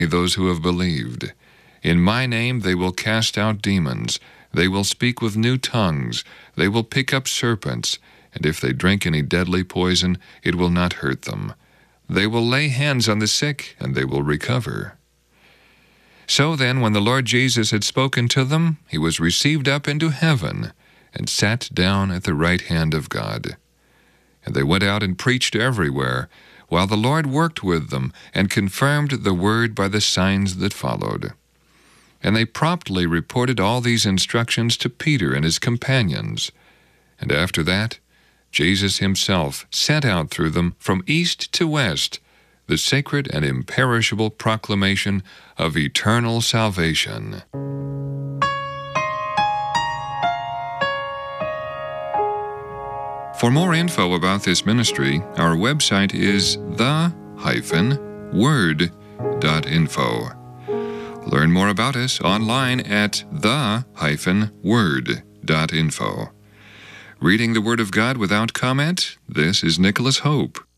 those who have believed. In my name they will cast out demons. They will speak with new tongues. They will pick up serpents. And if they drink any deadly poison, it will not hurt them. They will lay hands on the sick, and they will recover." So then, when the Lord Jesus had spoken to them, he was received up into heaven, and sat down at the right hand of God. And they went out and preached everywhere, while the Lord worked with them, and confirmed the word by the signs that followed. And they promptly reported all these instructions to Peter and his companions. And after that, Jesus himself sent out through them from east to west the sacred and imperishable proclamation of eternal salvation. For more info about this ministry, our website is the-word.info. Learn more about us online at the-word.info. Reading the Word of God without comment, this is Nicholas Hope.